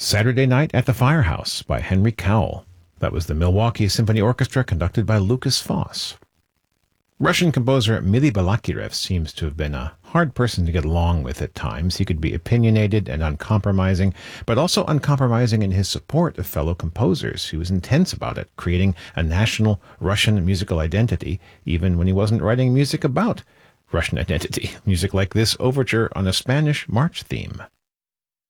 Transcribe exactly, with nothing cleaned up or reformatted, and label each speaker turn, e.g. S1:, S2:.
S1: Saturday Night at the Firehouse by Henry Cowell. That was the Milwaukee Symphony Orchestra conducted by Lukas Foss. Russian composer Mily Balakirev seems to have been a hard person to get along with at times. He could be opinionated and uncompromising, but also uncompromising in his support of fellow composers. He was intense about it, creating a national Russian musical identity, even when he wasn't writing music about Russian identity. Music like this overture on a Spanish march theme.